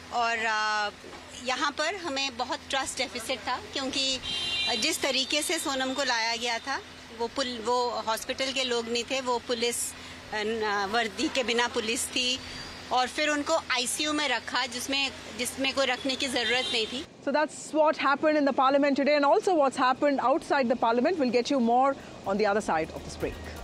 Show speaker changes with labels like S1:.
S1: और यहाँ पर हमें बहुत ट्रस्ट डेफिसिट था, क्योंकि जिस तरीके से सोनम को लाया गया था, वो हॉस्पिटल के लोग नहीं थे, वो पुलिस वर्दी के बिना पुलिस थी, और फिर उनको आईसीयू में रखा जिसमें कोई रखने की जरूरत नहीं थी.
S2: So that's what happened in the parliament today, and also what's happened outside the parliament. We'll get you more on the other side of this break.